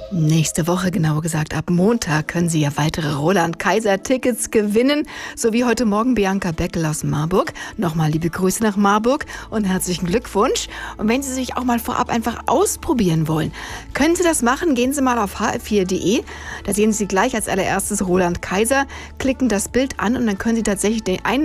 Nächste Woche, genauer gesagt ab Montag, können Sie ja weitere Roland-Kaiser-Tickets gewinnen. So wie heute Morgen Bianca Beckel aus Marburg. Nochmal liebe Grüße nach Marburg und herzlichen Glückwunsch. Und wenn Sie sich auch mal vorab einfach ausprobieren wollen, können Sie das machen. Gehen Sie mal auf hr4.de. Da sehen Sie gleich als allererstes Roland Kaiser. Klicken das Bild an und dann können Sie tatsächlich den einen